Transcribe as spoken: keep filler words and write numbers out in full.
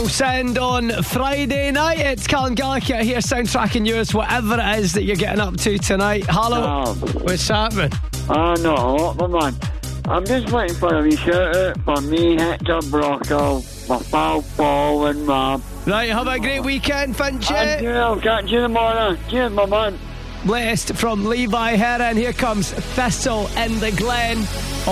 we'll send on Friday night. It's Callum Gallagher here, soundtracking yours, whatever it is that you're getting up to tonight. Hello. Oh. What's happening? Oh, not a lot, my man. I'm just waiting for a wee shout out for me, Hector Brockle, my pal Paul and Mab. Right, have a great weekend, Finch. Thank you, I'll catch you tomorrow. Cheers, my man. Blessed from Levi Heron. Here comes Thistle in the Glen.